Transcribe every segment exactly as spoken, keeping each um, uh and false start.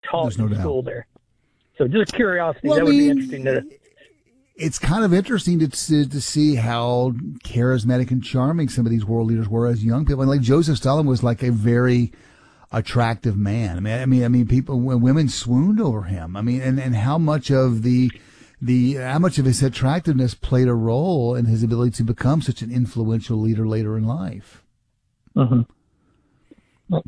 taught There's no in doubt. school there. So just a curiosity. Well, that I would mean, be interesting to. It's kind of interesting to, to to see how charismatic and charming some of these world leaders were as young people. And like Joseph Stalin was like a very attractive man. I mean, I mean, I mean, people, women swooned over him. I mean, and, and how much of the the how much of his attractiveness played a role in his ability to become such an influential leader later in life. Mm-hmm. Well,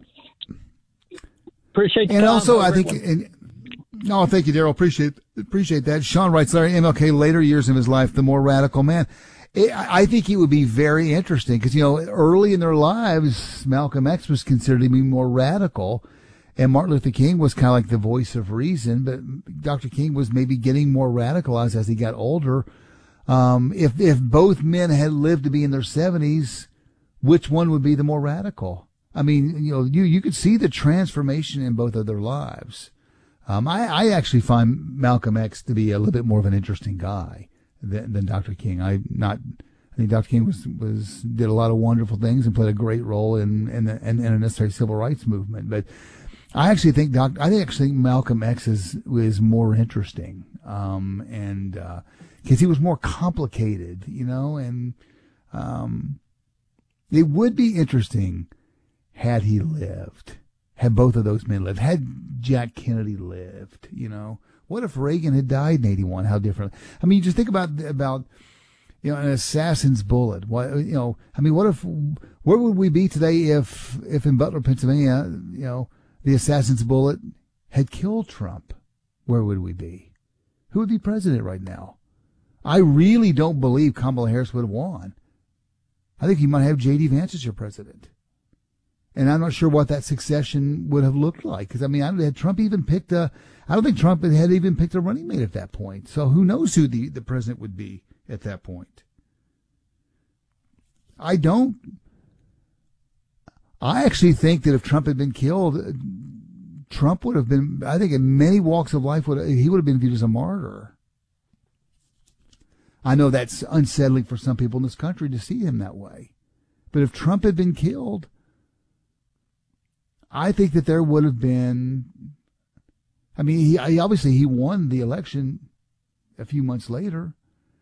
appreciate. And also, I think. And, No, thank you, Daryl. Appreciate appreciate that. Sean writes, Larry, M L K, later years of his life, the more radical man. I think it would be very interesting because, you know, early in their lives, Malcolm X was considered to be more radical, and Martin Luther King was kind of like the voice of reason, but Doctor King was maybe getting more radicalized as he got older. Um, if if both men had lived to be in their seventies, which one would be the more radical? I mean, you know, you, you could see the transformation in both of their lives. Um, I, I actually find Malcolm X to be a little bit more of an interesting guy than, than Doctor King. I not, I think Doctor King was, was, did a lot of wonderful things and played a great role in, in, the, in, in a necessary civil rights movement. But I actually think Doc, I actually think Malcolm X is, is more interesting. Um, and, uh, cause he was more complicated, you know, and, um, it would be interesting had he lived. Had both of those men lived, had Jack Kennedy lived, you know, what if Reagan had died in eighty-one? How different? I mean, you just think about about you know an assassin's bullet. What you know? I mean, what if? Where would we be today if if in Butler, Pennsylvania, you know, the assassin's bullet had killed Trump? Where would we be? Who would be president right now? I really don't believe Kamala Harris would have won. I think you might have J D Vance as your president. And I'm not sure what that succession would have looked like. Because, I mean, I don't, had Trump even picked a, I don't think Trump had even picked a running mate at that point. So who knows who the, the president would be at that point. I don't, I actually think that if Trump had been killed, Trump would have been, I think in many walks of life, would he would have been viewed as a martyr. I know that's unsettling for some people in this country to see him that way. But if Trump had been killed, I think that there would have been, I mean, he, he obviously he won the election a few months later.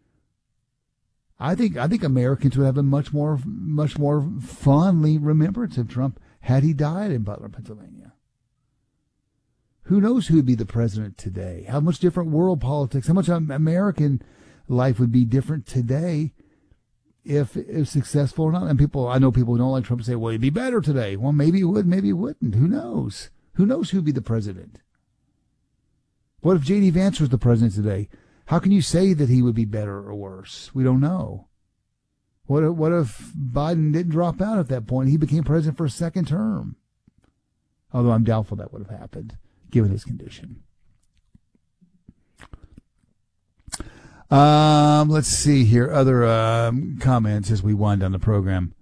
I think I think Americans would have a much more much more fondly remembrance of Trump had he died in Butler, Pennsylvania. Who knows who would be the president today? How much different world politics, how much American life would be different today if it was successful or not. And people, I know people who don't like Trump say, well, it'd be better today. Well, maybe it would, maybe it wouldn't. Who knows? Who knows who'd be the president? What if J D Vance was the president today? How can you say that he would be better or worse? We don't know. What if, what if Biden didn't drop out at that point? He became president for a second term. Although I'm doubtful that would have happened, given his condition. Um, let's see here. Other um, comments as we wind down the program.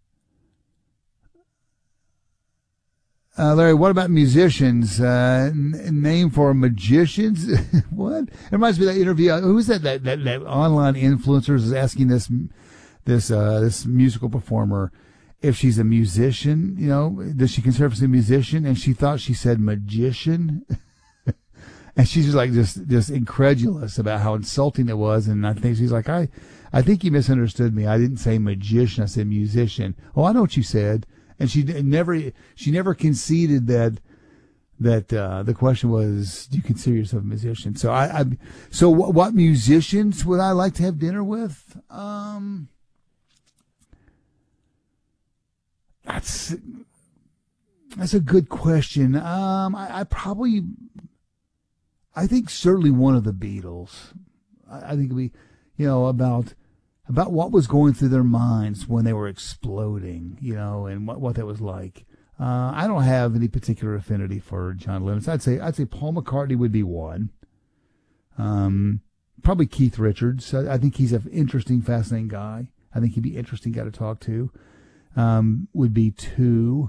Uh, Larry, what about musicians? Uh, n- name for magicians? What? It reminds me of that interview. Who's that? That that, that online influencer is asking this this uh, this musical performer if she's a musician. You know, does she consider herself a musician? And she thought she said magician. And she's just like just just incredulous about how insulting it was. And I think she's like, I, I think you misunderstood me. I didn't say magician. I said musician. Oh, I know what you said. And she never she never conceded that that uh, the question was, do you consider yourself a musician? So I, I so what, what musicians would I like to have dinner with? Um, that's that's a good question. Um, I, I probably. I think certainly one of the Beatles. I think it'd be, you know, about about what was going through their minds when they were exploding, you know, and what, what that was like. Uh, I don't have any particular affinity for John Lennon. So I'd say I'd say Paul McCartney would be one. Um, probably Keith Richards. I, I think he's an interesting, fascinating guy. I think he'd be an interesting guy to talk to. Um, would be two.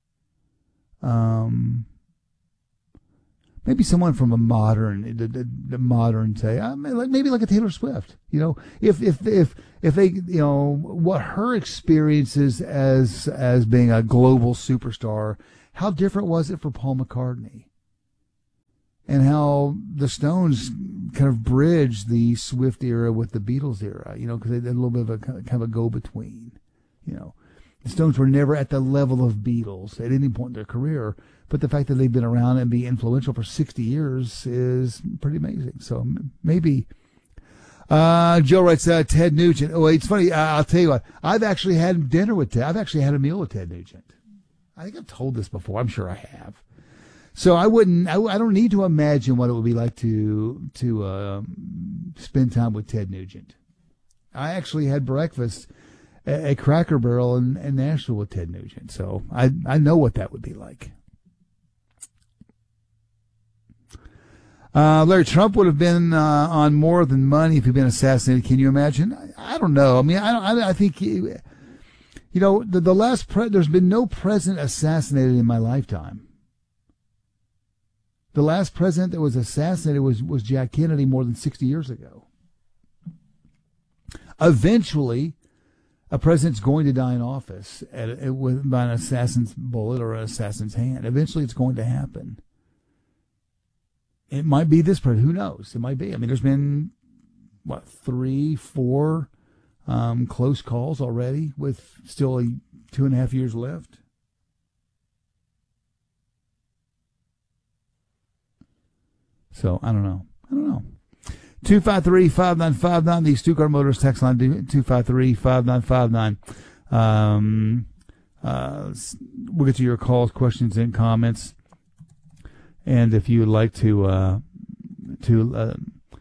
Um. Maybe someone from a modern, the, the, the modern, say, uh, maybe like a Taylor Swift. You know, if if if if they, you know, what her experience is as as being a global superstar, how different was it for Paul McCartney? and how the Stones kind of bridged the Swift era with the Beatles era, you know, because they did a little bit of a kind of a go-between, you know. The Stones were never at the level of Beatles at any point in their career, but the fact that they've been around and be influential for sixty years is pretty amazing. So maybe... Uh, Joe writes, uh, Ted Nugent. Oh, it's funny. Uh, I'll tell you what. I've actually had dinner with Ted. I've actually had a meal with Ted Nugent. I think I've told this before. I'm sure I have. So I wouldn't, I, I don't need to imagine what it would be like to, to, uh, spend time with Ted Nugent. I actually had breakfast at, at Cracker Barrel in, in Nashville with Ted Nugent. So I, I know what that would be like. Uh, Larry, Trump would have been uh, on More Than Money if he'd been assassinated. Can you imagine? I, I don't know. I mean, I don't, I, I think, he, you know, the, the last pre- there's been no president assassinated in my lifetime. The last president that was assassinated was, was Jack Kennedy more than sixty years ago. Eventually, a president's going to die in office at, at, with, by an assassin's bullet or an assassin's hand. Eventually, it's going to happen. It might be this president. Who knows? It might be. I mean, there's been, what, three, four um, close calls already with still a two and a half years left. So, I don't know. I don't know. two five three, five nine five nine, the Stuttgart Motors text line, two five three, five nine five nine. Um, uh, we'll get to your calls, questions, and comments. And if you would like to uh, to uh,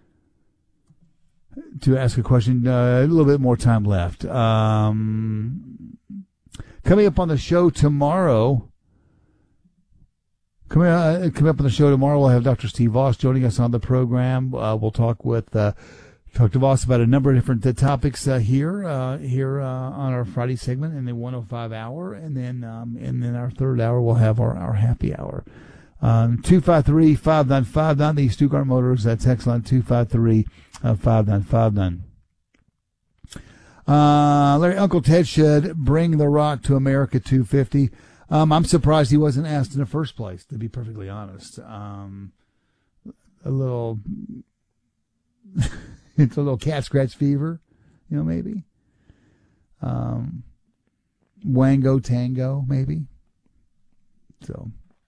to ask a question, uh, a little bit more time left. Um, coming up on the show tomorrow, coming uh, coming up on the show tomorrow, we'll have Doctor Steve Voss joining us on the program. Uh, we'll talk with uh, talk to Voss about a number of different uh, topics uh, here uh, here uh, on our Friday segment in the one oh five hour, and then um, and then our third hour we'll have our, our happy hour. Um, two five three, five nine five nine, the Stuttgart Motors, that's text line two five three, five nine five nine. Uh, Larry, Uncle Ted should bring the Rock to America two fifty. Um, I'm surprised he wasn't asked in the first place, to be perfectly honest. Um, a little, it's a little cat scratch fever, you know, maybe. Um, Wango Tango, maybe. So.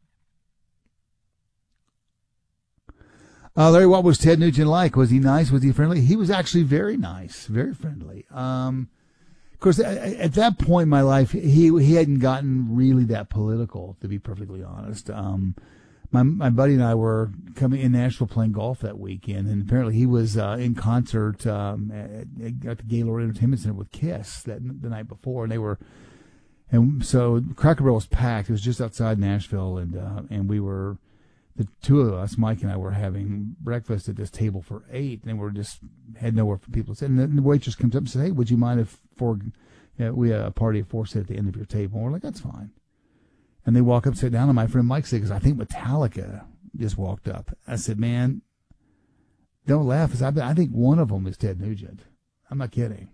Uh, Larry, what was Ted Nugent like? Was he nice? Was he friendly? He was actually very nice, very friendly. Um, of course, at, at that point in my life, he he hadn't gotten really that political, to be perfectly honest. Um, my my buddy and I were coming in Nashville playing golf that weekend, and apparently he was uh, in concert um, at, at the Gaylord Entertainment Center with Kiss that the night before, and they were, and so Cracker Barrel was packed. It was just outside Nashville, and uh, and we were. The two of us, Mike and I, were having breakfast at this table for eight, and we're just had nowhere for people to sit. And then the waitress comes up and says, "Hey, would you mind if for you know, we had a party of four sit at the end of your table?" And we're like, "That's fine." And they walk up, sit down, and my friend Mike said, "Because I think Metallica just walked up." I said, "Man, don't laugh, because I, I think one of them is Ted Nugent. I'm not kidding."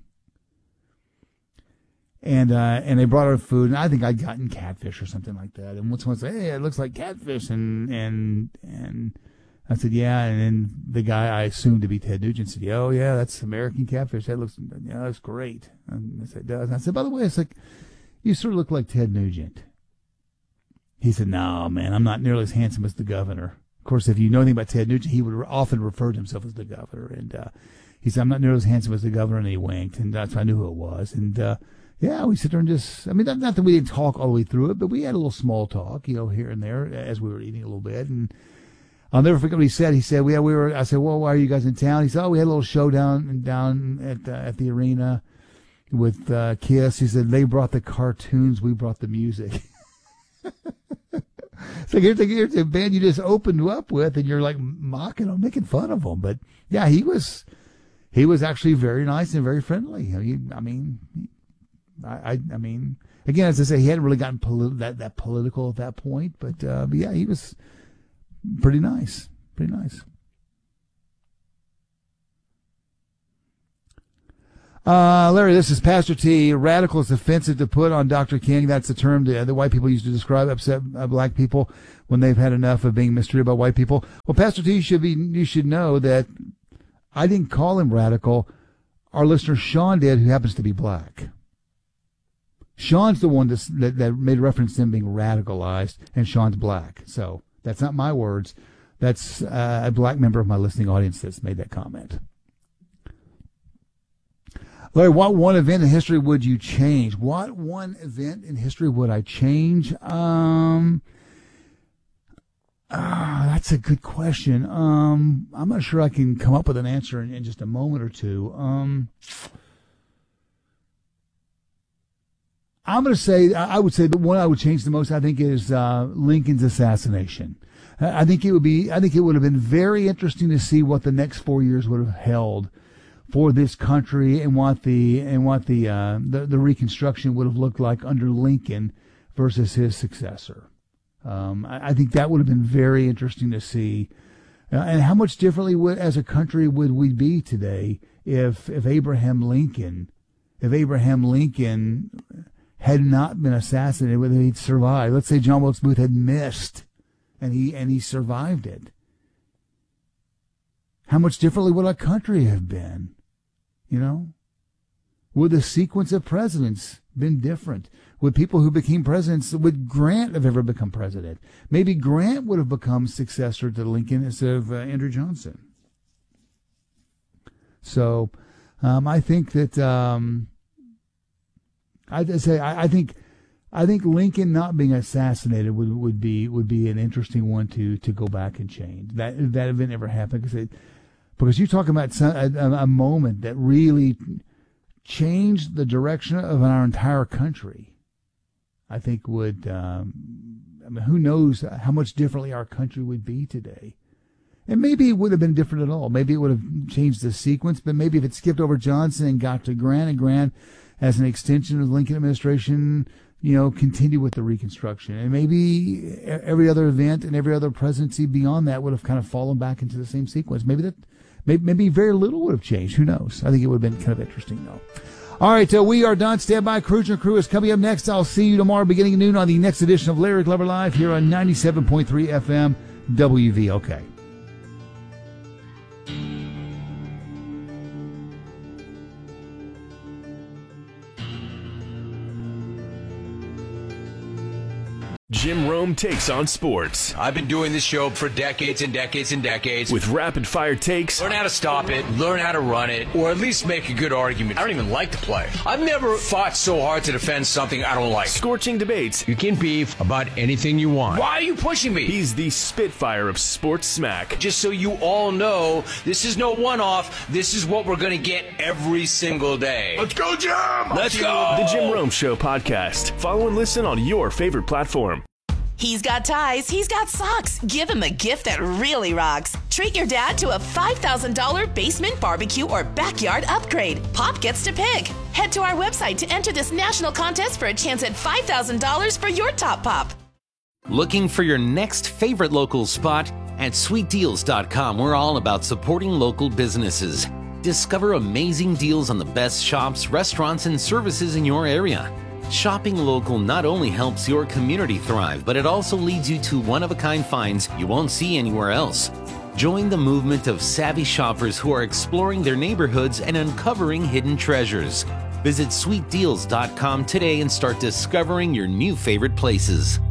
And uh, and they brought our food, and I think I'd gotten catfish or something like that. And once someone said, "Hey, it looks like catfish," and and and I said, "Yeah." And then the guy I assumed to be Ted Nugent said, "Oh yeah, that's American catfish. That looks, yeah, that's great." And I said, "It does." And I said, "By the way, it's like you sort of look like Ted Nugent." He said, "No, man, I'm not nearly as handsome as the governor." Of course, if you know anything about Ted Nugent, he would often refer to himself as the governor. And uh, he said, "I'm not nearly as handsome as the governor," and he winked, and that's I knew who it was. And uh, yeah, we sit there and just, I mean, not, not that we didn't talk all the way through it, but we had a little small talk, you know, here and there as we were eating a little bit. And I'll never forget what he said. He said, "We, yeah, we were," I said, "Well, why are you guys in town?" He said, "Oh, we had a little show down, down at, uh, at the arena with uh, Kiss." He said, "They brought the cartoons, we brought the music." So here's the, here's the band you just opened up with, and you're like mocking them, making fun of them. But yeah, he was, he was actually very nice and very friendly. I mean, I mean, I, I, I mean, again, as I say, he hadn't really gotten politi- that that political at that point. But, uh, but yeah, he was pretty nice, pretty nice. Uh, Larry, this is Pastor T. Radical is offensive to put on Doctor King. That's the term that the white people used to describe upset uh, black people when they've had enough of being mistreated by white people. Well, Pastor T, you should be, you should know that I didn't call him radical. Our listener Sean did, who happens to be black. Sean's the one that, that, that made reference to him being radicalized, and Sean's black. So that's not my words. That's uh, a black member of my listening audience that's made that comment. Larry, what one event in history would you change? What one event in history would I change? Um, uh, that's a good question. Um, I'm not sure I can come up with an answer in, in just a moment or two. Um, I'm going to say, I would say the one I would change the most, I think, is uh, Lincoln's assassination. I think it would be, I think it would have been very interesting to see what the next four years would have held for this country, and what the and what the, uh, the the Reconstruction would have looked like under Lincoln versus his successor. Um, I, I think that would have been very interesting to see, uh, and how much differently would, as a country, would we be today if if Abraham Lincoln, if Abraham Lincoln had not been assassinated, whether he'd survived. Let's say John Wilkes Booth had missed, and he and he survived it. How much differently would our country have been? You know, would the sequence of presidents been different? Would people who became presidents, would Grant have ever become president? Maybe Grant would have become successor to Lincoln instead of uh, Andrew Johnson. So, um, I think that um, I'd say I, I think I think Lincoln not being assassinated would would be would be an interesting one to to go back and change. That that event never happened because it. Because you're talking about a, a moment that really changed the direction of our entire country. I think would, um, I mean, who knows how much differently our country would be today. And maybe it would have been different at all. Maybe it would have changed the sequence, but maybe if it skipped over Johnson and got to Grant, and Grant as an extension of the Lincoln administration, you know, continue with the Reconstruction. And maybe every other event and every other presidency beyond that would have kind of fallen back into the same sequence. Maybe that, maybe, maybe very little would have changed. Who knows? I think it would have been kind of interesting, though. All right, uh, we are done. Stand by. Cruiser Crew is coming up next. I'll see you tomorrow beginning at noon on the next edition of Larry Glover Live here on ninety-seven point three F M W V L K. Jim Rome takes on sports. I've been doing this show for decades and decades and decades. With rapid-fire takes. Learn how to stop it, learn how to run it, or at least make a good argument. I don't even like to play. I've never fought so hard to defend something I don't like. Scorching debates. You can beef about anything you want. Why are you pushing me? He's the Spitfire of sports smack. Just so you all know, this is no one-off. This is what we're going to get every single day. Let's go, Jim! Let's go! The Jim Rome Show podcast. Follow and listen on your favorite platform. He's got ties, he's got socks. Give him a gift that really rocks. Treat your dad to a five thousand dollars basement barbecue or backyard upgrade. Pop gets to pick. Head to our website to enter this national contest for a chance at five thousand dollars for your top pop. Looking for your next favorite local spot? At sweet deals dot com, we're all about supporting local businesses. Discover amazing deals on the best shops, restaurants, and services in your area. Shopping local not only helps your community thrive, but it also leads you to one-of-a-kind finds you won't see anywhere else. Join the movement of savvy shoppers who are exploring their neighborhoods and uncovering hidden treasures. Visit sweet deals dot com today and start discovering your new favorite places.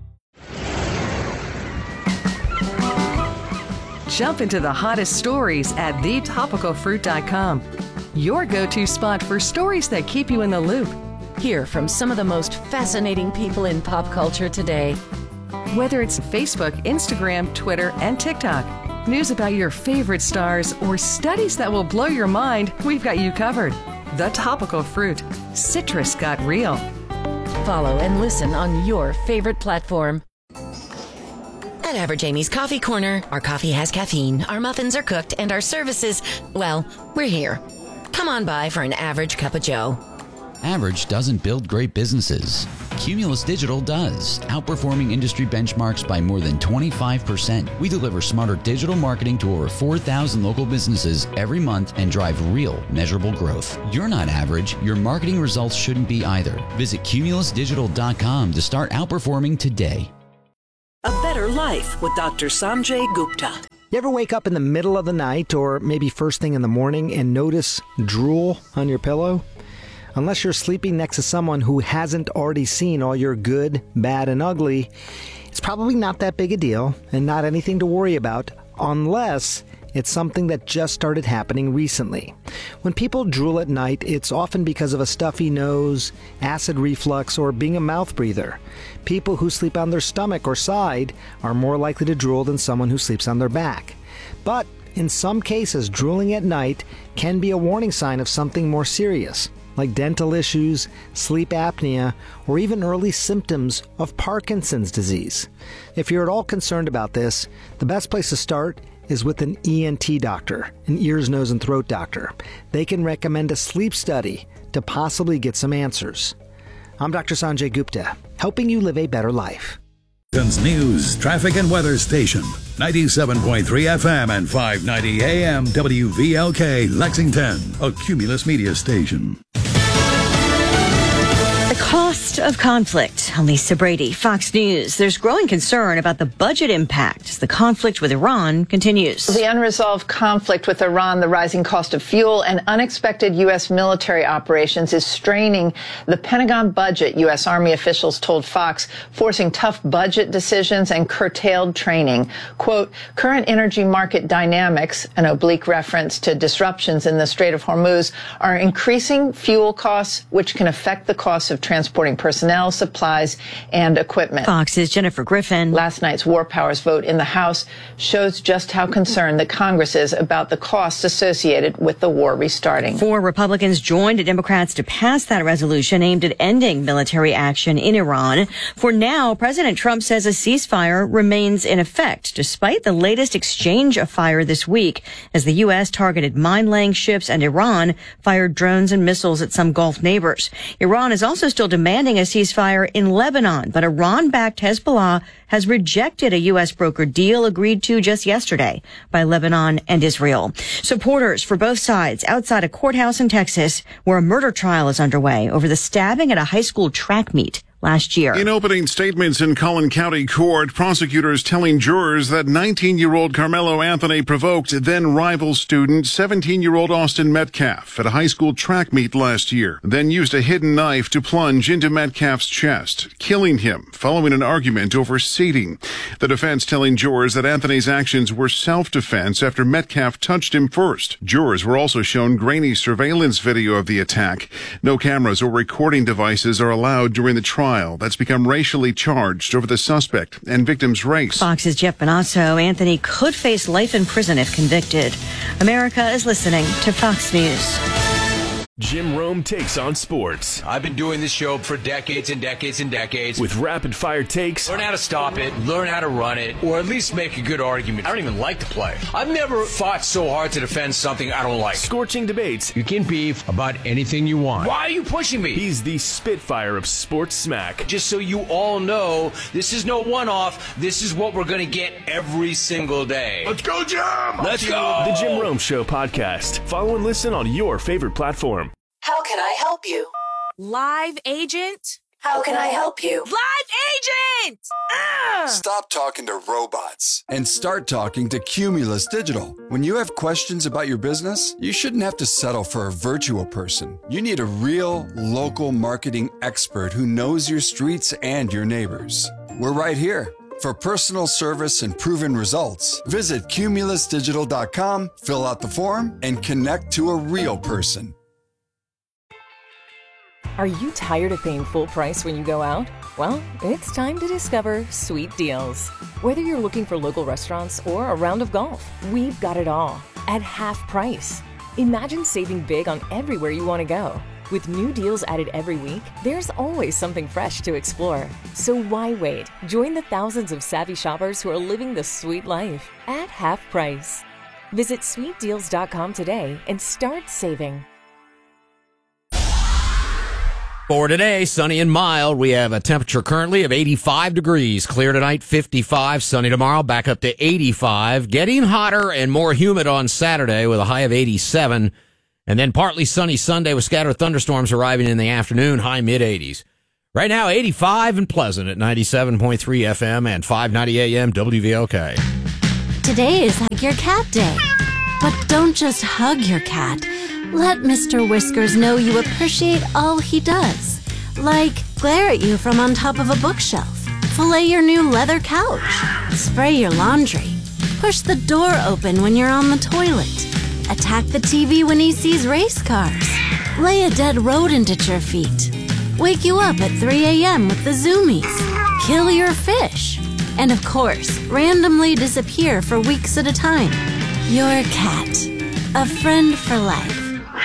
Jump into the hottest stories at the topical fruit dot com. Your go-to spot for stories that keep you in the loop. Hear from some of the most fascinating people in pop culture today. Whether it's Facebook, Instagram, Twitter, and TikTok, news about your favorite stars, or studies that will blow your mind, we've got you covered. The Topical Fruit. Citrus got real. Follow and listen on your favorite platform. At Average Amy's Coffee Corner, our coffee has caffeine, our muffins are cooked, and our services, well, we're here. Come on by for an average cup of joe. Average doesn't build great businesses. Cumulus Digital does, outperforming industry benchmarks by more than twenty-five percent. We deliver smarter digital marketing to over four thousand local businesses every month and drive real, measurable growth. You're not average. Your marketing results shouldn't be either. Visit cumulus digital dot com to start outperforming today. A Better Life with Doctor Sanjay Gupta. You ever wake up in the middle of the night or maybe first thing in the morning and notice drool on your pillow? Unless you're sleeping next to someone who hasn't already seen all your good, bad, and ugly, it's probably not that big a deal and not anything to worry about unless it's something that just started happening recently. When people drool at night, it's often because of a stuffy nose, acid reflux, or being a mouth breather. People who sleep on their stomach or side are more likely to drool than someone who sleeps on their back. But in some cases, drooling at night can be a warning sign of something more serious, like dental issues, sleep apnea, or even early symptoms of Parkinson's disease. If you're at all concerned about this, the best place to start is with an E N T doctor, an ears, nose, and throat doctor. They can recommend a sleep study to possibly get some answers. I'm Doctor Sanjay Gupta, helping you live a better life. News, traffic, and weather station. ninety-seven point three F M and five ninety A M W V L K, Lexington, a Cumulus media station. The cost of conflict. Lisa Brady, Fox News. There's growing concern about the budget impact as the conflict with Iran continues. The unresolved conflict with Iran, the rising cost of fuel, and unexpected U S military operations is straining the Pentagon budget, U S Army officials told Fox, forcing tough budget decisions and curtailed training. Quote, current energy market dynamics, an oblique reference to disruptions in the Strait of Hormuz, are increasing fuel costs, which can affect the cost of transporting personnel, supplies, and equipment. Fox's Jennifer Griffin. Last night's War Powers vote in the House shows just how concerned the Congress is about the costs associated with the war restarting. Four Republicans joined Democrats to pass that resolution aimed at ending military action in Iran. For now, President Trump says a ceasefire remains in effect, despite the latest exchange of fire this week, as the U S targeted mine-laying ships and Iran fired drones and missiles at some Gulf neighbors. Iran is also still demanding a ceasefire in Lebanon, but Iran-backed Hezbollah has rejected a U S brokered deal agreed to just yesterday by Lebanon and Israel. Supporters for both sides outside a courthouse in Texas where a murder trial is underway over the stabbing at a high school track meet last year. In opening statements in Collin County Court, prosecutors telling jurors that nineteen-year-old Carmelo Anthony provoked then-rival student seventeen-year-old Austin Metcalf at a high school track meet last year, then used a hidden knife to plunge into Metcalf's chest, killing him following an argument over seating. The defense telling jurors that Anthony's actions were self-defense after Metcalf touched him first. Jurors were also shown grainy surveillance video of the attack. No cameras or recording devices are allowed during the trial that's become racially charged over the suspect and victim's race. Fox's Jeff Bonasso. Anthony could face life in prison if convicted. America is listening to Fox News. Jim Rome takes on sports. I've been doing this show for decades and decades and decades. With rapid-fire takes. Learn how to stop it, learn how to run it, or at least make a good argument. I don't even like to play. I've never fought so hard to defend something I don't like. Scorching debates. You can beef about anything you want. Why are you pushing me? He's the Spitfire of sports smack. Just so you all know, this is no one-off. This is what we're going to get every single day. Let's go, Jim! Let's go! The Jim Rome Show podcast. Follow and listen on your favorite platform. How can I help you? Live agent? How can I help you? Live agent! Ah! Stop talking to robots and start talking to Cumulus Digital. When you have questions about your business, you shouldn't have to settle for a virtual person. You need a real, local marketing expert who knows your streets and your neighbors. We're right here. For personal service and proven results, visit cumulus digital dot com, fill out the form, and connect to a real person. Are you tired of paying full price when you go out? Well, it's time to discover Sweet Deals. Whether you're looking for local restaurants or a round of golf, we've got it all at half price. Imagine saving big on everywhere you want to go. With new deals added every week, there's always something fresh to explore. So why wait? Join the thousands of savvy shoppers who are living the sweet life at half price. Visit sweet deals dot com today and start saving. For today, sunny and mild. We have a temperature currently of eighty-five degrees. Clear tonight, fifty-five. Sunny tomorrow, back up to eighty-five. Getting hotter and more humid on Saturday with a high of eighty-seven. And then partly sunny Sunday with scattered thunderstorms arriving in the afternoon, high mid-eighties. Right now, eighty-five and pleasant at ninety-seven point three F M and five ninety A M W V L K. Today is Hug Your Cat Day. But don't just hug your cat. Let Mister Whiskers know you appreciate all he does. Like glare at you from on top of a bookshelf, fillet your new leather couch, spray your laundry, push the door open when you're on the toilet, attack the T V when he sees race cars, lay a dead rodent at your feet, wake you up at three A M with the zoomies, kill your fish, and of course, randomly disappear for weeks at a time. Your cat, a friend for life.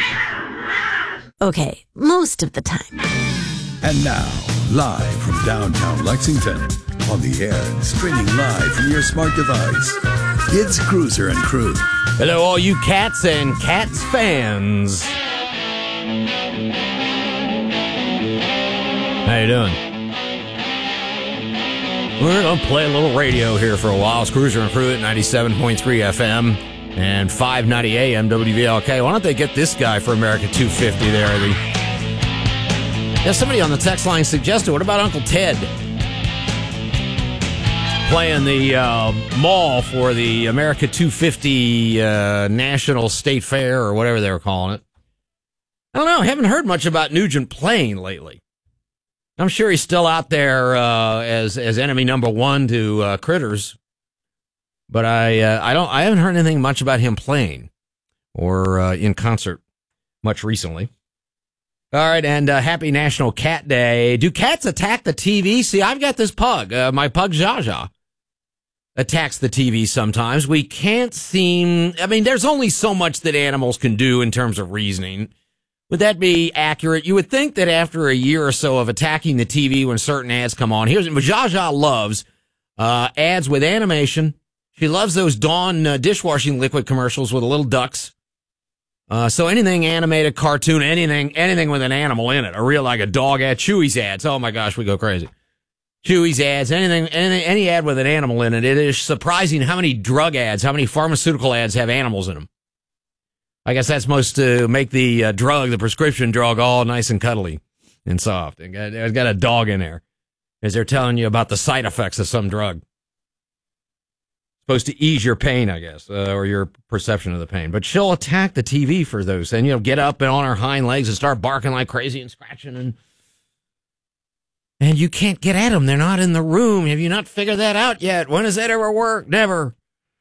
Okay, most of the time. And now, live from downtown Lexington, on the air and streaming live from your smart device, it's Cruiser and Crew. Hello, all you cats and cats fans. How you doing? We're going to play a little radio here for a while. It's Cruiser and Crew at ninety-seven point three F M and five ninety A M W V L K. Why don't they get this guy for America two fifty there? The... Yeah, somebody on the text line suggested, what about Uncle Ted? Playing the uh, mall for the America two fifty uh, National State Fair or whatever they were calling it. I don't know. I haven't heard much about Nugent playing lately. I'm sure he's still out there uh, as as enemy number one to uh, critters, but I uh, I don't I haven't heard anything much about him playing or uh, in concert much recently. All right, and uh, happy National Cat Day. Do cats attack the T V? See, I've got this pug. Uh, my pug Jaja attacks the T V sometimes. We can't seem. I mean, there's only so much that animals can do in terms of reasoning. Would that be accurate? You would think that after a year or so of attacking the T V when certain ads come on, here's what Jaja loves, uh, ads with animation. She loves those Dawn uh, dishwashing liquid commercials with the little ducks. Uh, so anything animated, cartoon, anything, anything with an animal in it, a real, like a dog ad, Chewy's ads. Oh my gosh, we go crazy. Chewy's ads, anything, anything, any ad with an animal in it. It is surprising how many drug ads, how many pharmaceutical ads have animals in them. I guess that's most to make the uh, drug, the prescription drug, all nice and cuddly and soft. It got, it's got a dog in there as they're telling you about the side effects of some drug. Supposed to ease your pain, I guess, uh, or your perception of the pain. But she'll attack the T V for those and, you know, get up and on her hind legs and start barking like crazy and scratching. And and you can't get at them. They're not in the room. Have you not figured that out yet? When does that ever work? Never.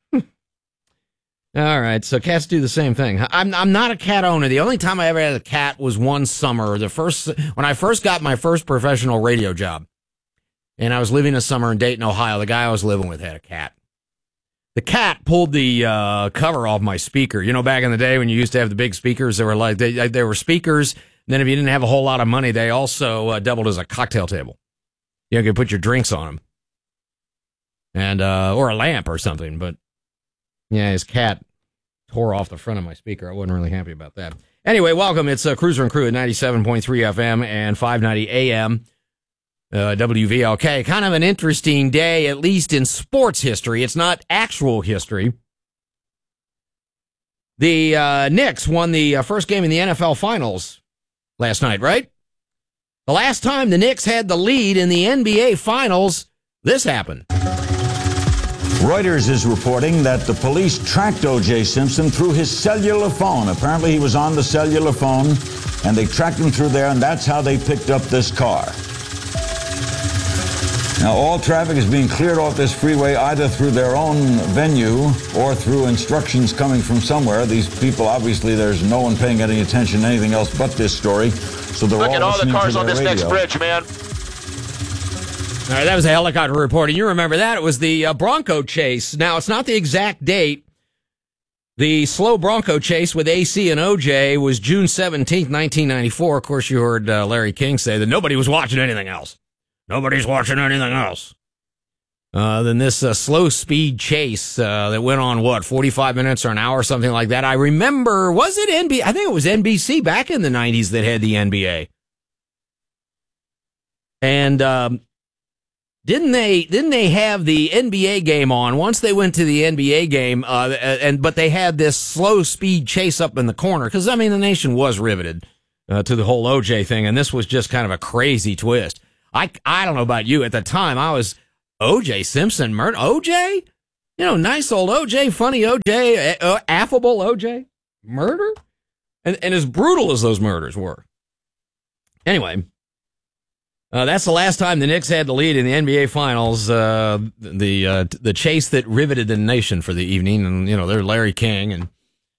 All right, so cats do the same thing. I'm I'm not a cat owner. The only time I ever had a cat was one summer. The first when I first got my first professional radio job, and I was living a summer in Dayton, Ohio. The guy I was living with had a cat. The cat pulled the uh, cover off my speaker. You know, back in the day when you used to have the big speakers, they were like they they were speakers. And then if you didn't have a whole lot of money, they also uh, doubled as a cocktail table. You could put your drinks on them, and uh, or a lamp or something, but. Yeah, his cat tore off the front of my speaker. I wasn't really happy about that. Anyway, welcome. It's uh, Cruiser and Crew at ninety-seven point three F M and five ninety A M uh, W V L K. Kind of an interesting day, at least in sports history. It's not actual history. The uh, Knicks won the uh, first game in the N F L Finals last night, right? The last time the Knicks had the lead in the N B A Finals, this happened. Reuters is reporting that the police tracked O J. Simpson through his cellular phone. Apparently he was on the cellular phone, and they tracked him through there, and that's how they picked up this car. Now, all traffic is being cleared off this freeway either through their own venue or through instructions coming from somewhere. These people, obviously, there's no one paying any attention to anything else but this story. So they're Look all at all the cars on this radio. next bridge, man. All right, that was a helicopter reporting. You remember that. It was the uh, Bronco chase. Now, it's not the exact date. The slow Bronco chase with A C and O J was June seventeenth, nineteen ninety-four. Of course, you heard uh, Larry King say that nobody was watching anything else. Nobody's watching anything else. Uh, then this uh, slow speed chase uh, that went on, what, forty-five minutes or an hour, something like that. I remember, was it N B A? I think it was N B C back in the nineties that had the N B A. And um, didn't they didn't they have the N B A game on once they went to the N B A game? Uh, and but they had this slow speed chase up in the corner because I mean the nation was riveted uh, to the whole O J thing, and this was just kind of a crazy twist. I I don't know about you at the time. I was O J Simpson murder O J. You know, nice old O J, funny O J, uh, affable O J, murder? And, and as brutal as those murders were. Anyway, uh, that's the last time the Knicks had the lead in the N B A Finals, uh, the uh, the chase that riveted the nation for the evening. And, you know, there's Larry King and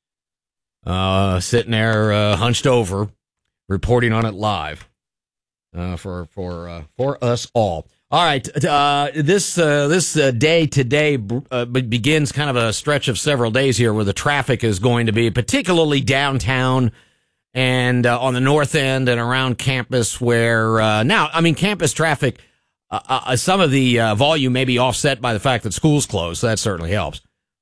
uh, sitting there uh, hunched over, reporting on it live uh, for, for, uh, for us all. All right, uh, this uh, this uh, day today uh, begins kind of a stretch of several days here where the traffic is going to be, particularly downtown and uh, on the north end and around campus where, uh, now, I mean, campus traffic, uh, uh, some of the uh, volume may be offset by the fact that school's closed, so that certainly helps.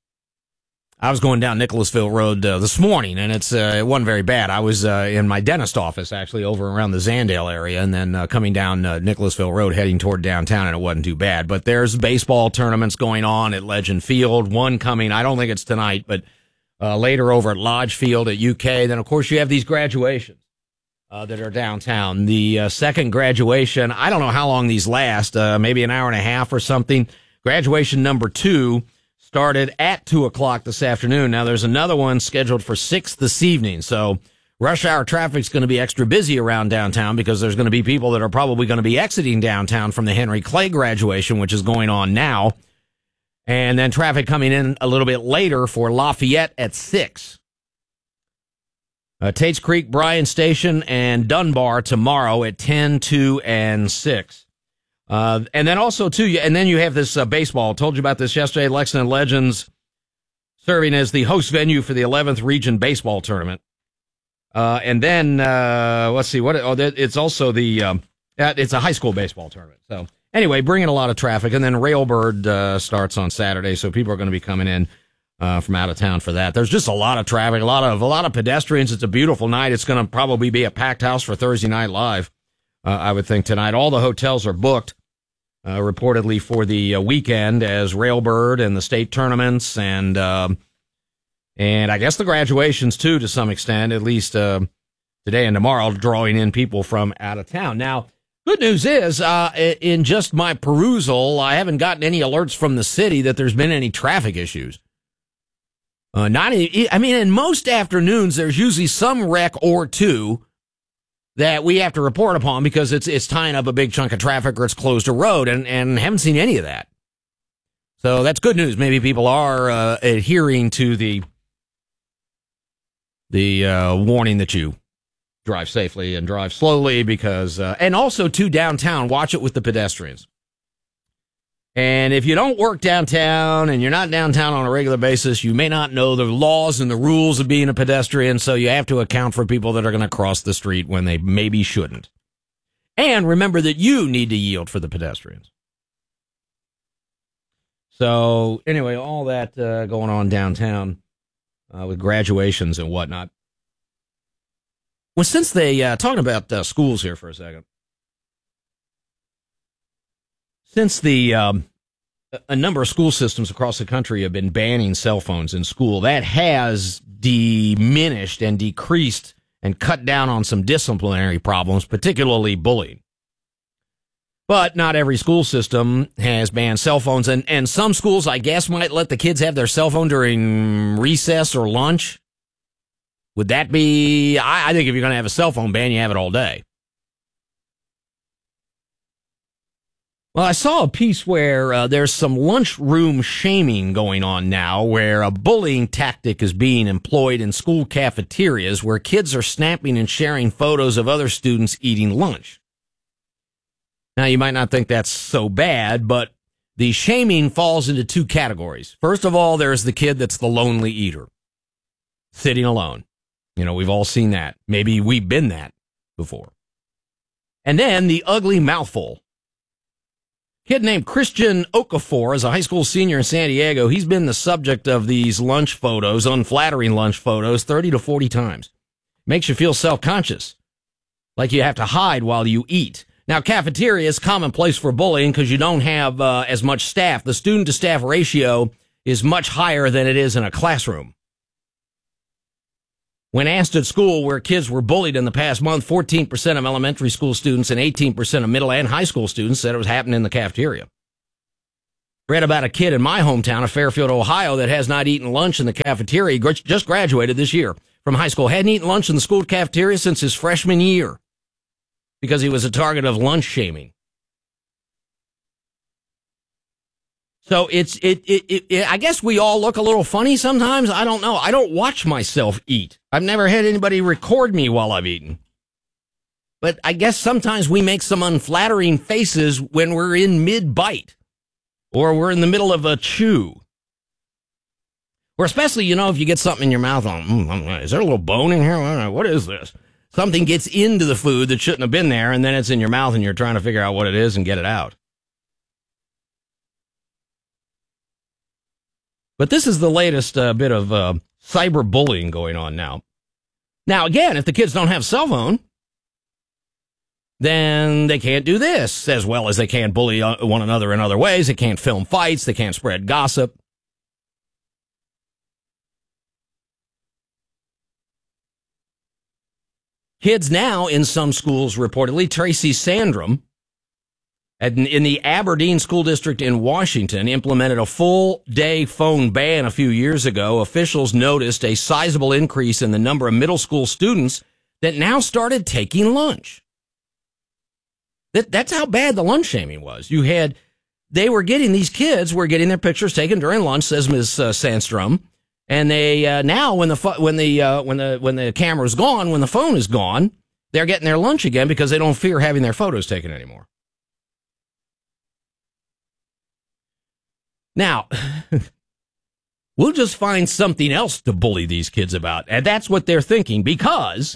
I was going down Nicholasville Road uh, this morning, and it's uh, it wasn't very bad. I was uh, in my dentist office, actually, over around the Zandale area, and then uh, coming down uh, Nicholasville Road, heading toward downtown, and it wasn't too bad. But there's baseball tournaments going on at Legend Field, one coming, I don't think it's tonight, but uh, later over at Lodge Field at U K. Then, of course, you have these graduations uh, that are downtown. The uh, second graduation, I don't know how long these last, uh, maybe an hour and a half or something. Graduation number two started at two o'clock this afternoon. Now, there's another one scheduled for six this evening. So rush hour traffic's going to be extra busy around downtown because there's going to be people that are probably going to be exiting downtown from the Henry Clay graduation, which is going on now. And then traffic coming in a little bit later for Lafayette at six. Uh, Tates Creek, Bryan Station, and Dunbar tomorrow at ten, two, and six. Uh, and then also, too, and then you have this uh, baseball. I told you about this yesterday. Lexington Legends serving as the host venue for the eleventh Region Baseball Tournament. Uh, and then, uh, let's see, what? Oh, it's also the, um, it's a high school baseball tournament. So, anyway, bringing a lot of traffic. And then Railbird uh, starts on Saturday, so people are going to be coming in uh, from out of town for that. There's just a lot of traffic, a lot of a lot of pedestrians. It's a beautiful night. It's going to probably be a packed house for Thursday Night Live, uh, I would think, tonight. All the hotels are booked. Uh, reportedly for the uh, weekend as Railbird and the state tournaments and um, and I guess the graduations too to some extent, at least uh, today and tomorrow, drawing in people from out of town. Now, good news is uh, in just my perusal, I haven't gotten any alerts from the city that there's been any traffic issues. Uh, not, any, I mean, in most afternoons, there's usually some wreck or two that we have to report upon because it's it's tying up a big chunk of traffic or it's closed a road, and, and haven't seen any of that. So that's good news. Maybe people are uh, adhering to the the uh, warning that you drive safely and drive slowly because, uh, and also to downtown, watch it with the pedestrians. And if you don't work downtown and you're not downtown on a regular basis, you may not know the laws and the rules of being a pedestrian, so you have to account for people that are going to cross the street when they maybe shouldn't. And remember that you need to yield for the pedestrians. So, anyway, all that uh, going on downtown uh, with graduations and whatnot. Well, since they, uh, talking about uh, schools here for a second. Since the um, a number of school systems across the country have been banning cell phones in school, that has diminished and decreased and cut down on some disciplinary problems, particularly bullying. But not every school system has banned cell phones, and, and some schools, I guess, might let the kids have their cell phone during recess or lunch. Would that be... I, I think if you're going to have a cell phone ban, you have it all day. Well, I saw a piece where uh, there's some lunchroom shaming going on now, where a bullying tactic is being employed in school cafeterias where kids are snapping and sharing photos of other students eating lunch. Now, you might not think that's so bad, but the shaming falls into two categories. First of all, there's the kid that's the lonely eater, sitting alone. You know, we've all seen that. Maybe we've been that before. And then the ugly mouthful. Kid named Christian Okafor is a high school senior in San Diego. He's been the subject of these lunch photos, unflattering lunch photos, thirty to forty times. Makes you feel self-conscious, like you have to hide while you eat. Now, cafeteria is commonplace for bullying because you don't have uh, as much staff. The student-to-staff ratio is much higher than it is in a classroom. When asked at school where kids were bullied in the past month, fourteen percent of elementary school students and eighteen percent of middle and high school students said it was happening in the cafeteria. Read about a kid in my hometown of Fairfield, Ohio, that has not eaten lunch in the cafeteria. He just graduated this year from high school. Hadn't eaten lunch in the school cafeteria since his freshman year because he was a target of lunch shaming. So it's it, it it it I guess we all look a little funny sometimes. I don't know. I don't watch myself eat. I've never had anybody record me while I've eaten. But I guess sometimes we make some unflattering faces when we're in mid-bite or we're in the middle of a chew. Or especially, you know, if you get something in your mouth on, mm, is there a little bone in here? What is this? Something gets into the food that shouldn't have been there, and then it's in your mouth and you're trying to figure out what it is and get it out. But this is the latest uh, bit of uh, cyberbullying going on now. Now, again, if the kids don't have a cell phone, then they can't do this as well as they can't bully one another in other ways. They can't film fights. They can't spread gossip. Kids now in some schools, reportedly, Tracy Sandrum, in the Aberdeen School District in Washington, implemented a full-day phone ban a few years ago. Officials noticed a sizable increase in the number of middle school students that now started taking lunch. That, that's how bad the lunch shaming was. You had, they were getting, these kids were getting their pictures taken during lunch, says Miz Uh, Sandstrom, and they uh, now when the when the uh, when the when the camera's gone, when the phone is gone, they're getting their lunch again because they don't fear having their photos taken anymore. Now, we'll just find something else to bully these kids about. And that's what they're thinking, because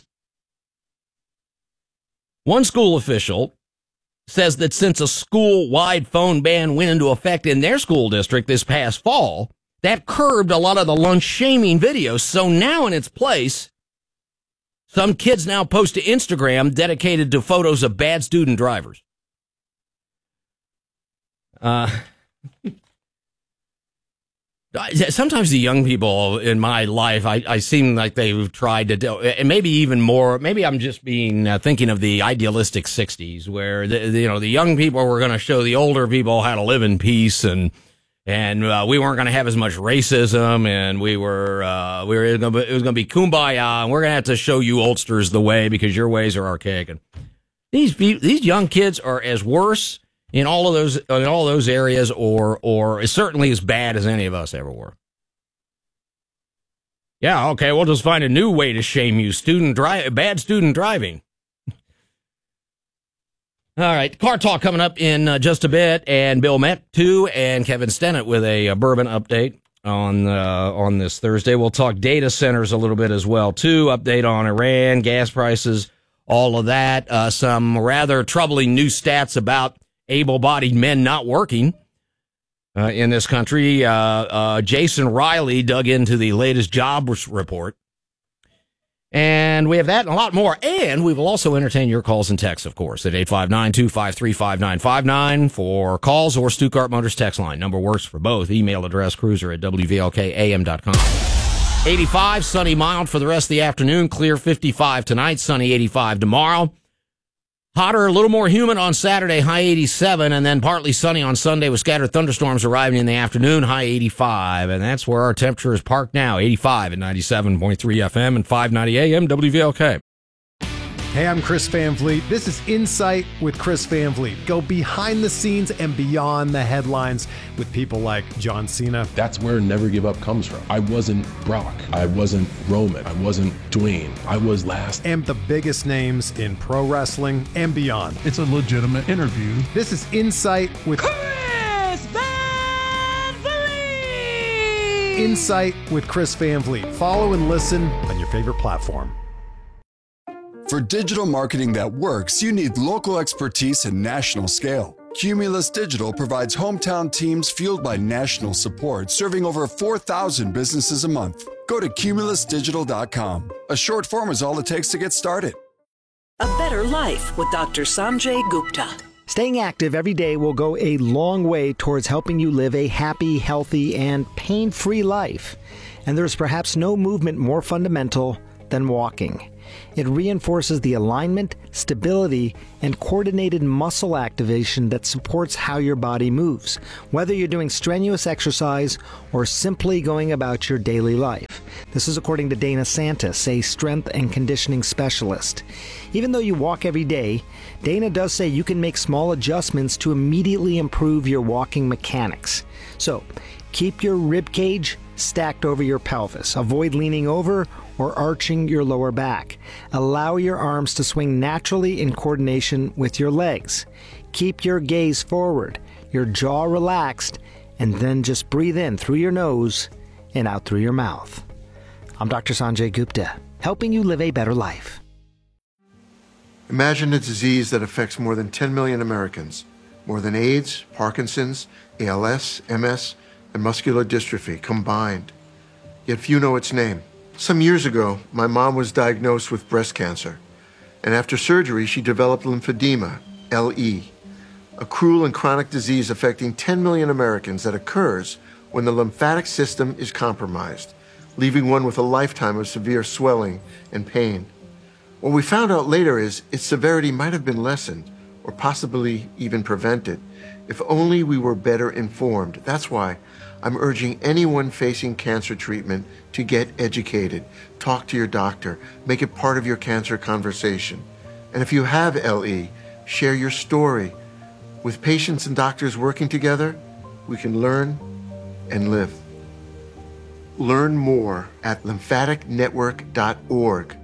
one school official says that since a school-wide phone ban went into effect in their school district this past fall, that curbed a lot of the lunch shaming videos. So now in its place, some kids now post to Instagram dedicated to photos of bad student drivers. Uh... Sometimes the young people in my life, I, I seem like they've tried to do, and maybe even more, maybe I'm just being uh, thinking of the idealistic sixties where, the, the, you know, the young people were going to show the older people how to live in peace, and and uh, we weren't going to have as much racism, and we were, uh, we were gonna, it was going to be kumbaya, and we're going to have to show you oldsters the way because your ways are archaic. And these, these young kids are as worse in all of those, in all those areas, or, or certainly as bad as any of us ever were. Yeah, okay, we'll just find a new way to shame you. Student dri- bad student driving. All right, Car Talk coming up in uh, just a bit, and Bill Met, too, and Kevin Stennett with a, a bourbon update on uh, on this Thursday. We'll talk data centers a little bit as well, too. Update on Iran, gas prices, all of that. Uh, some rather troubling new stats about able-bodied men not working uh, in this country. Uh, uh, Jason Riley dug into the latest jobs report. And we have that and a lot more. And we will also entertain your calls and texts, of course, at eight five nine, two five three, five nine five nine for calls, or Stuttgart Motors text line. Number works for both. Email address cruiser at W V L K A M dot com. eighty-five, sunny, mild for the rest of the afternoon. Clear fifty-five tonight, sunny eighty-five tomorrow. Hotter, a little more humid on Saturday, high eighty-seven, and then partly sunny on Sunday with scattered thunderstorms arriving in the afternoon, high eighty-five. And that's where our temperature is parked now, eighty-five at ninety-seven point three F M and five ninety A M W V L K. Hey, I'm Chris Van Vliet. This is Insight with Chris Van Vliet. Go behind the scenes and beyond the headlines with people like John Cena. That's where Never Give Up comes from. I wasn't Brock. I wasn't Roman. I wasn't Dwayne. I was last. And the biggest names in pro wrestling and beyond. It's a legitimate interview. This is Insight with Chris Van Vliet! Insight with Chris Van Vliet. Follow and listen on your favorite platform. For digital marketing that works, you need local expertise and national scale. Cumulus Digital provides hometown teams fueled by national support, serving over four thousand businesses a month. Go to cumulus digital dot com. A short form is all it takes to get started. A better life with Doctor Sanjay Gupta. Staying active every day will go a long way towards helping you live a happy, healthy, and pain-free life. And there's perhaps no movement more fundamental than walking. It reinforces the alignment, stability, and coordinated muscle activation that supports how your body moves, whether you're doing strenuous exercise or simply going about your daily life. This is according to Dana Santis, a strength and conditioning specialist. Even though you walk every day, Dana does say you can make small adjustments to immediately improve your walking mechanics. So, keep your rib cage stacked over your pelvis. Avoid leaning over or arching your lower back. Allow your arms to swing naturally in coordination with your legs. Keep your gaze forward, your jaw relaxed, and then just breathe in through your nose and out through your mouth. I'm Doctor Sanjay Gupta, helping you live a better life. Imagine a disease that affects more than ten million Americans, more than AIDS, Parkinson's, A L S, M S, and muscular dystrophy combined. Yet few know its name. Some years ago, my mom was diagnosed with breast cancer, and after surgery, she developed lymphedema, L E, a cruel and chronic disease affecting ten million Americans that occurs when the lymphatic system is compromised, leaving one with a lifetime of severe swelling and pain. What we found out later is its severity might have been lessened, or possibly even prevented, if only we were better informed. That's why I'm urging anyone facing cancer treatment to get educated. Talk to your doctor. Make it part of your cancer conversation. And if you have L E, share your story. With patients and doctors working together, we can learn and live. Learn more at lymphatic network dot org.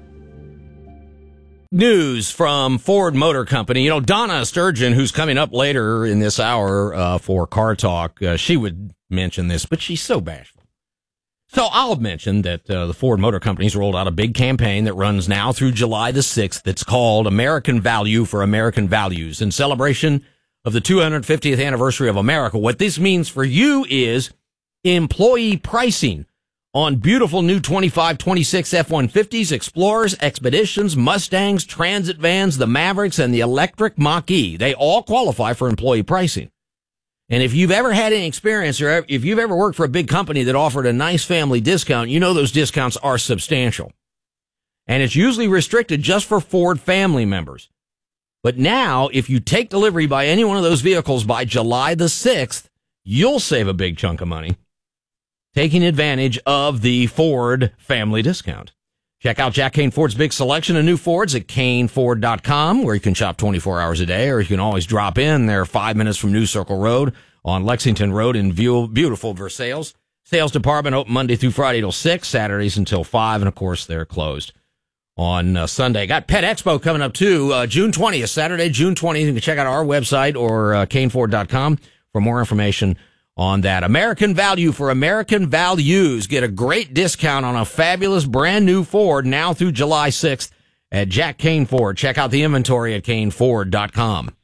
News from Ford Motor Company. You know, Donna Sturgeon, who's coming up later in this hour uh, for Car Talk, uh, she would mention this, but she's so bashful. So I'll mention that uh, the Ford Motor Company's rolled out a big campaign that runs now through July the sixth. That's called American Value for American Values, in celebration of the two hundred fiftieth anniversary of America. What this means for you is employee pricing on beautiful new twenty-five, twenty-six F one fifties, Explorers, Expeditions, Mustangs, Transit vans, the Mavericks, and the electric Mach-E. They all qualify for employee pricing. And if you've ever had any experience, or if you've ever worked for a big company that offered a nice family discount, you know those discounts are substantial. And it's usually restricted just for Ford family members. But now, if you take delivery by any one of those vehicles by July the sixth, you'll save a big chunk of money, taking advantage of the Ford family discount. Check out Jack Kane Ford's big selection of new Fords at Kane Ford dot com, where you can shop twenty-four hours a day, or you can always drop in. They're five minutes from New Circle Road on Lexington Road in beautiful Versailles. Sales department open Monday through Friday till six, Saturdays until five, and of course they're closed on uh, Sunday. Got Pet Expo coming up too, uh, June twentieth, Saturday, June twentieth. You can check out our website or uh, Kane Ford dot com for more information on that. American Value for American Values. Get a great discount on a fabulous brand new Ford now through July sixth at Jack Kane Ford. Check out the inventory at Kane Ford dot com.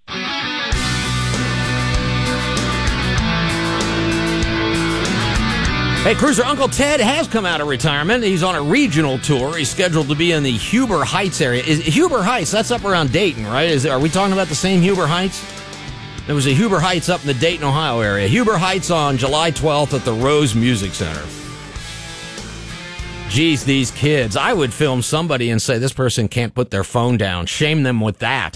Hey, cruiser Uncle Ted has come out of retirement. He's on a regional tour. He's scheduled to be in the Huber Heights area. Is Huber Heights, that's up around Dayton, right? Is Are we talking about the same Huber Heights? There was a Huber Heights up in the Dayton, Ohio area. Huber Heights on July twelfth at the Rose Music Center. Geez, these kids. I would film somebody and say, this person can't put their phone down. Shame them with that.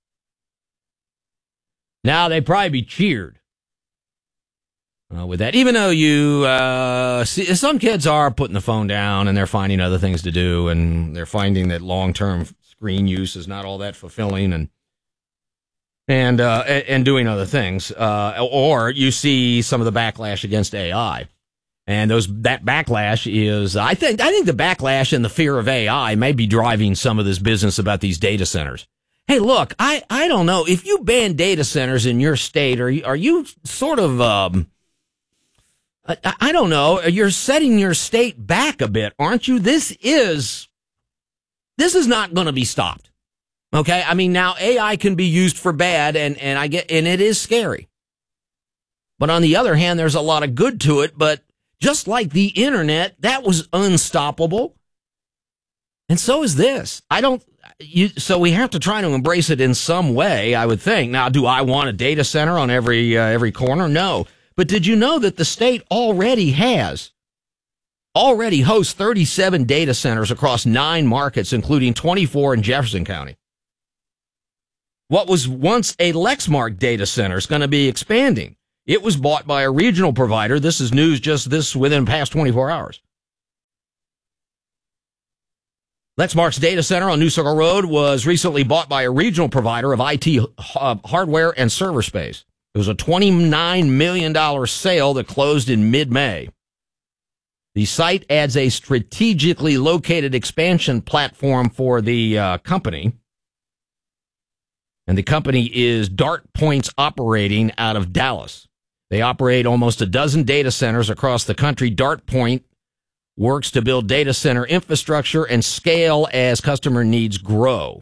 Now, they'd probably be cheered uh, with that. Even though you, uh, see, some kids are putting the phone down and they're finding other things to do, and they're finding that long-term screen use is not all that fulfilling, and and uh, and doing other things. Uh, or you see some of the backlash against A I. And those that backlash is, I think, I think the backlash and the fear of A I may be driving some of this business about these data centers. Hey, look, I, I don't know if you ban data centers in your state, are you, are you sort of, um, I, I don't know, you're setting your state back a bit, aren't you? This is, this is not going to be stopped. Okay. I mean, now A I can be used for bad, and, and I get, and it is scary. But on the other hand, there's a lot of good to it. But just like the internet, that was unstoppable. And so is this. I don't, you, so we have to try to embrace it in some way, I would think. Now, do I want a data center on every, uh, every corner? No. But did you know that the state already has, already hosts thirty-seven data centers across nine markets, including twenty-four in Jefferson County? What was once a Lexmark data center is going to be expanding. It was bought by a regional provider. This is news just this within the past twenty-four hours. Lexmark's data center on New Circle Road was recently bought by a regional provider of I T uh, hardware and server space. It was a twenty-nine million dollars sale that closed in mid-May. The site adds a strategically located expansion platform for the uh, company. And the company is Dart Points Operating out of Dallas. They operate almost a dozen data centers across the country. Dart Point works to build data center infrastructure and scale as customer needs grow.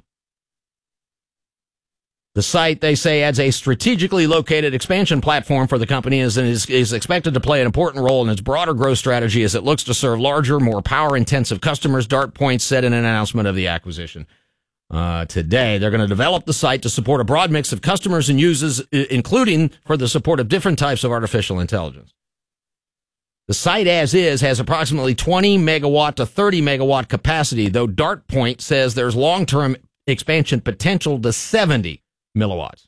The site, they say, adds a strategically located expansion platform for the company and is, is expected to play an important role in its broader growth strategy as it looks to serve larger, more power-intensive customers, Dart Point said in an announcement of the acquisition. Uh, today, they're going to develop the site to support a broad mix of customers and users, including for the support of different types of artificial intelligence. The site, as is, has approximately twenty megawatt to thirty megawatt capacity, though Dart Point says there's long-term expansion potential to seventy milliwatts.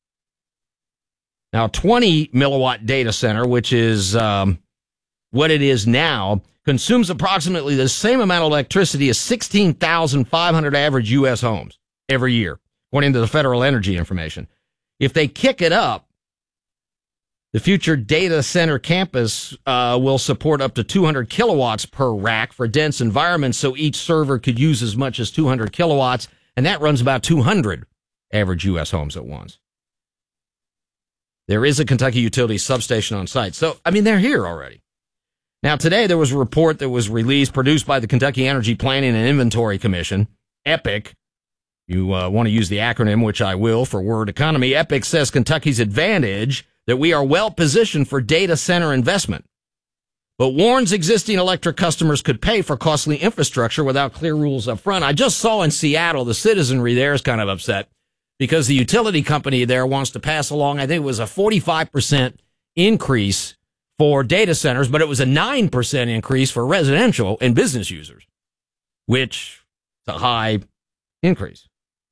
Now, twenty milliwatt data center, which is um, what it is now, consumes approximately the same amount of electricity as sixteen thousand five hundred average U S homes every year, according to the Federal Energy Information. If they kick it up, the future data center campus uh, will support up to two hundred kilowatts per rack for dense environments, so each server could use as much as two hundred kilowatts, and that runs about two hundred average U S homes at once. There is a Kentucky Utilities substation on site. So, I mean, they're here already. Now, today there was a report that was released, produced by the Kentucky Energy Planning and Inventory Commission, EPIC. You uh, want to use the acronym, which I will, for word economy. EPIC says Kentucky's advantage that we are well positioned for data center investment, but warns existing electric customers could pay for costly infrastructure without clear rules up front. I just saw in Seattle, the citizenry there is kind of upset because the utility company there wants to pass along, I think it was a forty-five percent increase for data centers, but it was a nine percent increase for residential and business users, which is a high increase.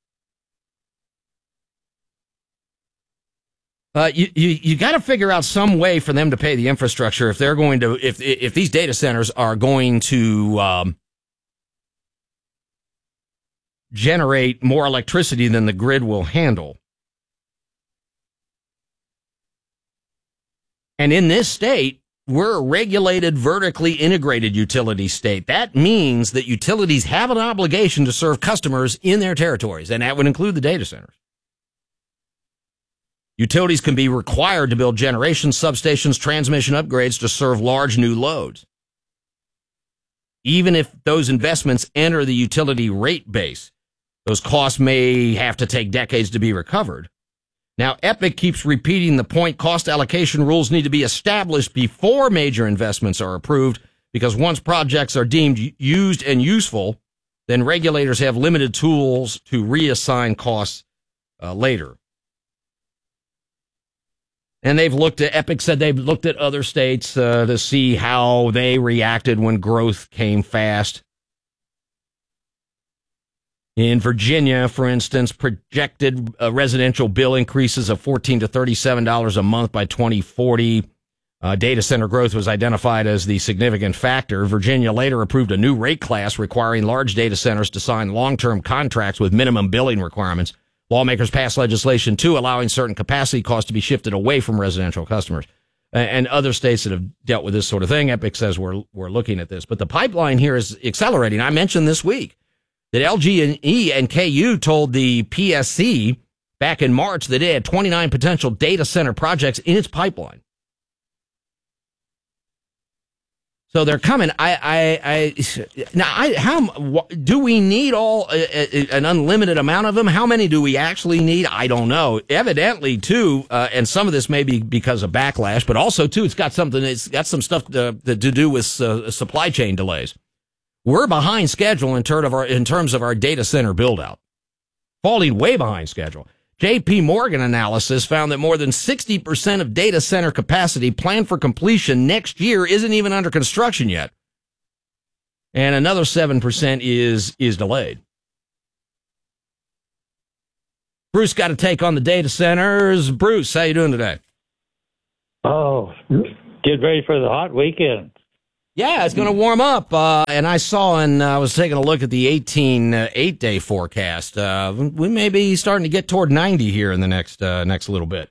Uh, you, you, you got to figure out some way for them to pay the infrastructure if they're going to, if, if these data centers are going to, um, generate more electricity than the grid will handle. And in this state, we're a regulated, vertically integrated utility state. That means that utilities have an obligation to serve customers in their territories, and that would include the data centers. Utilities can be required to build generation, substations, transmission upgrades to serve large new loads, even if those investments enter the utility rate base. Those costs may have to take decades to be recovered. Now, EPIC keeps repeating the point cost allocation rules need to be established before major investments are approved, because once projects are deemed used and useful, then regulators have limited tools to reassign costs uh, later. And they've looked at, EPIC said they've looked at other states uh, to see how they reacted when growth came fast. In Virginia, for instance, projected uh, residential bill increases of fourteen to thirty-seven dollars a month by twenty forty. Uh, data center growth was identified as the significant factor. Virginia later approved a new rate class requiring large data centers to sign long-term contracts with minimum billing requirements. Lawmakers passed legislation, too, allowing certain capacity costs to be shifted away from residential customers. And other states that have dealt with this sort of thing, EPIC says we're, we're looking at this. But the pipeline here is accelerating. I mentioned this week that L G and E and K U told the P S C back in March that it had twenty-nine potential data center projects in its pipeline. So they're coming. I, I, I now, I, how do we need all uh, an unlimited amount of them? How many do we actually need? I don't know. Evidently, too, uh, and some of this may be because of backlash, but also too, it's got something. It's got some stuff to, to do with uh, supply chain delays. We're behind schedule in, ter- of our, in terms of our data center build-out. Falling way behind schedule. J P Morgan analysis found that more than sixty percent of data center capacity planned for completion next year isn't even under construction yet. And another seven percent is is delayed. Bruce got to take on the data centers. Bruce, how you doing today? Oh, get ready for the hot weekend. Yeah, it's going to warm up. Uh, and I saw, and uh, I was taking a look at the eighteen uh, eight-day forecast. Uh, we may be starting to get toward ninety here in the next uh, next little bit.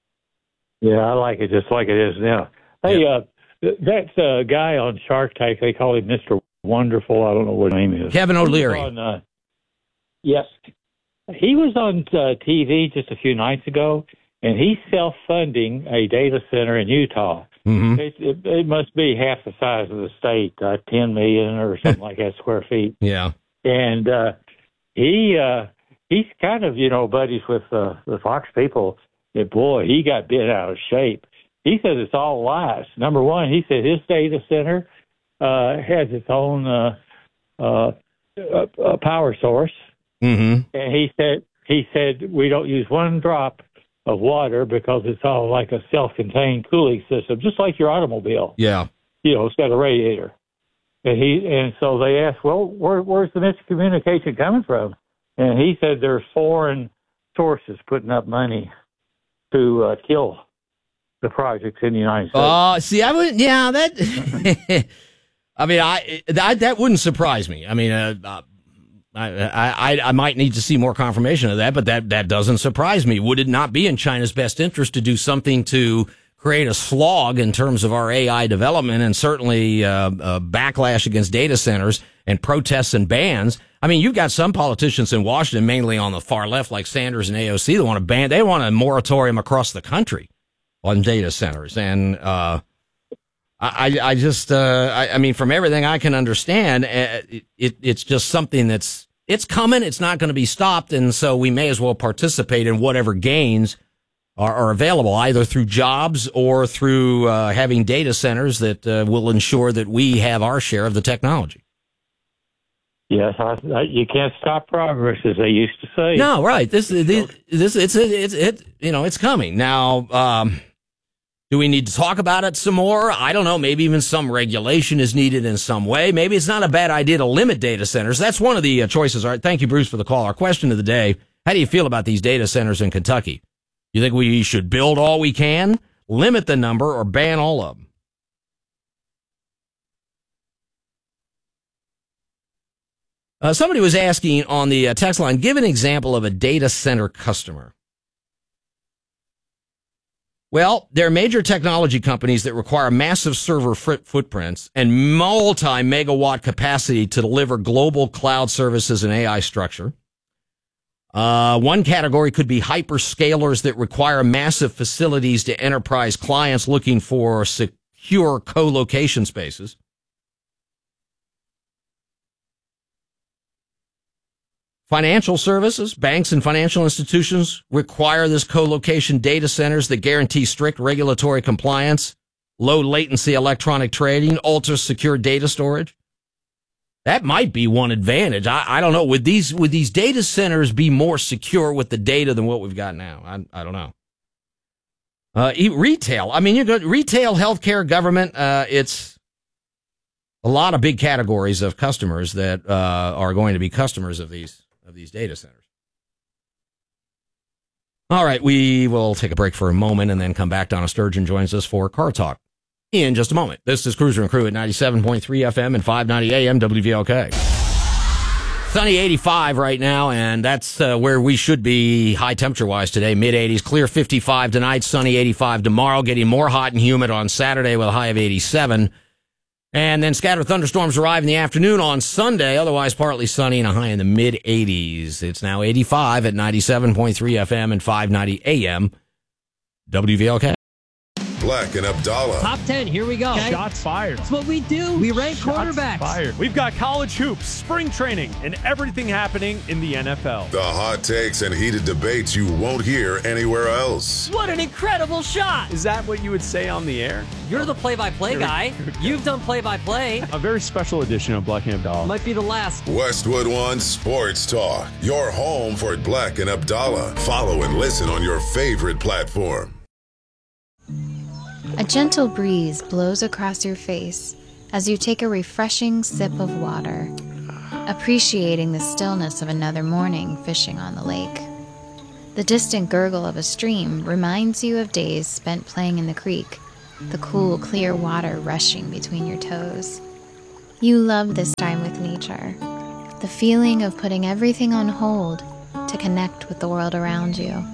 Yeah, I like it just like it is now. Hey, yeah. uh, that uh, guy on Shark Tank, they call him Mister Wonderful. I don't know what his name is. Kevin O'Leary. On, uh, yes. He was on uh, T V just a few nights ago, and he's self-funding a data center in Utah. Mm-hmm. It, it, it must be half the size of the state, uh, ten million or something like that square feet. Yeah. And uh, he uh, he's kind of, you know, buddies with uh, the Fox people. And boy, he got bent out of shape. He says it's all lies. Number one, he said his data center uh, has its own uh, uh, uh, power source. Mm-hmm. And he said he said we don't use one drop of water because it's all like a self-contained cooling system, just like your automobile. Yeah. You know, it's got a radiator. And he and so they asked, well, where, where's the miscommunication coming from? And he said there's foreign sources putting up money to uh, kill the projects in the United States. Oh, uh, see, I would, yeah, that, I mean, I, that, that wouldn't surprise me. I mean, uh, uh I, I I might need to see more confirmation of that, but that, that doesn't surprise me. Would it not be in China's best interest to do something to create a slog in terms of our A I development and certainly uh, a backlash against data centers and protests and bans? I mean, you've got some politicians in Washington, mainly on the far left, like Sanders and A O C, that want to ban. They want a moratorium across the country on data centers, and uh, I, I just, uh, I, I mean, from everything I can understand, it, it, it's just something that's, it's coming. It's not going to be stopped. And so we may as well participate in whatever gains are, are available, either through jobs or through uh, having data centers that uh, will ensure that we have our share of the technology. Yes, I, I, you can't stop progress, as they used to say. No, right. This, this, this it's, it's, it, you know, it's coming now. Um, Do we need to talk about it some more? I don't know. Maybe even some regulation is needed in some way. Maybe it's not a bad idea to limit data centers. That's one of the uh, choices. All right. Thank you, Bruce, for the call. Our question of the day, how do you feel about these data centers in Kentucky? You think we should build all we can, limit the number, or ban all of them? Uh, somebody was asking on the uh, text line, give an example of a data center customer. Well, there are major technology companies that require massive server footprints and multi-megawatt capacity to deliver global cloud services and A I structure. Uh, one category could be hyperscalers that require massive facilities to enterprise clients looking for secure co-location spaces. Financial services, banks and financial institutions require this co-location data centers that guarantee strict regulatory compliance, low latency electronic trading, ultra secure data storage. That might be one advantage. I, I don't know. Would these, would these data centers be more secure with the data than what we've got now? I, I don't know. Uh, retail. I mean, you go retail, healthcare, government. Uh, it's a lot of big categories of customers that, uh, are going to be customers of these. of these data centers. All right, we will take a break for a moment and then come back. Donna Sturgeon joins us for Car Talk in just a moment. This is Cruiser and Crew at ninety-seven point three F M and five ninety A M W V L K. Sunny eighty-five right now, and that's uh, where we should be high temperature-wise today, mid-eighties. Clear fifty-five tonight, sunny eighty-five tomorrow, getting more hot and humid on Saturday with a high of eighty-seven. And then scattered thunderstorms arrive in the afternoon on Sunday, otherwise partly sunny and a high in the mid-eighties. It's now eighty-five at ninety-seven point three F M and five ninety A M W V L K. Black and Abdallah. Top ten, here we go. Okay. Shots fired. That's what we do. We rank Shots quarterbacks. Fired. We've got college hoops, spring training, and everything happening in the N F L. The hot takes and heated debates you won't hear anywhere else. What an incredible shot. Is that what you would say on the air? You're the play-by-play guy. You've done play-by-play. A very special edition of Black and Abdallah. Might be the last. Westwood One Sports Talk. Your home for Black and Abdallah. Follow and listen on your favorite platform. A gentle breeze blows across your face as you take a refreshing sip of water, appreciating the stillness of another morning fishing on the lake. The distant gurgle of a stream reminds you of days spent playing in the creek, the cool, clear water rushing between your toes. You love this time with nature, the feeling of putting everything on hold to connect with the world around you.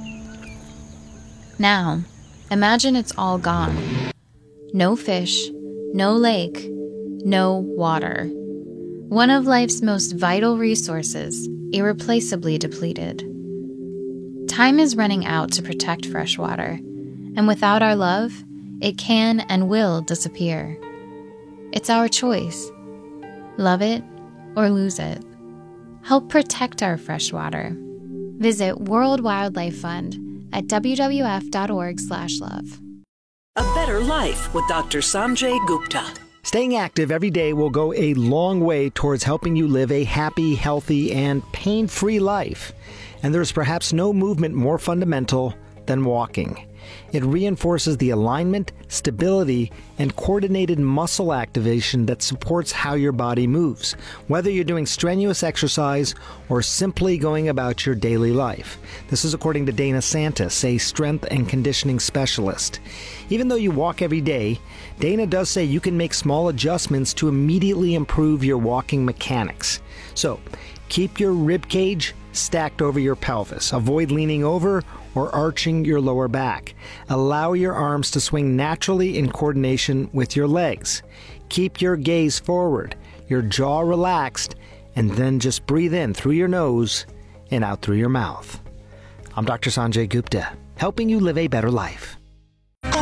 Now, imagine it's all gone. No fish, no lake, no water. One of life's most vital resources, irreplaceably depleted. Time is running out to protect fresh water, and without our love, it can and will disappear. It's our choice. Love it or lose it. Help protect our fresh water. Visit World Wildlife Fund at w w f dot org slash love. A Better Life with Doctor Sanjay Gupta. Staying active every day will go a long way towards helping you live a happy, healthy, and pain-free life. And there's perhaps no movement more fundamental than walking. It reinforces the alignment, stability, and coordinated muscle activation that supports how your body moves, whether you're doing strenuous exercise or simply going about your daily life. This is according to Dana Santis, a strength and conditioning specialist. Even though you walk every day, Dana does say you can make small adjustments to immediately improve your walking mechanics. So, keep your rib cage stacked over your pelvis. Avoid leaning over or arching your lower back. Allow your arms to swing naturally in coordination with your legs. Keep your gaze forward, your jaw relaxed, and then just breathe in through your nose and out through your mouth. I'm Doctor Sanjay Gupta, helping you live a better life.